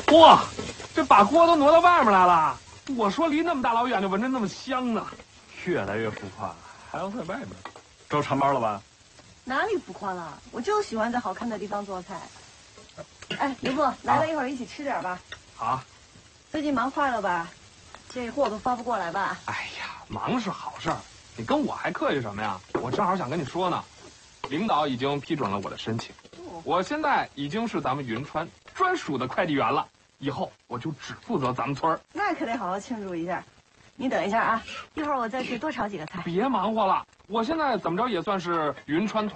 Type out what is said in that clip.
哇，这把锅都挪到外面来了。我说离那么大老远就闻着那么香呢， 越来越浮夸了，还要在外面。招长班了吧？ 哪里浮夸了？我就喜欢在好看的地方做菜。哎，刘部，来了，一会儿一起吃点吧。 好。 最近忙坏了吧？这货都发不过来吧？ 哎呀，忙是好事儿，你跟我还客气什么呀？我正好想跟你说呢，领导已经批准了我的申请，我现在已经是咱们云川专属的快递员了，以后我就只负责咱们村儿。 那可得好好庆祝一下。你等一下啊，一会儿我再去多炒几个菜。 别忙活了，我现在怎么着也算是云川团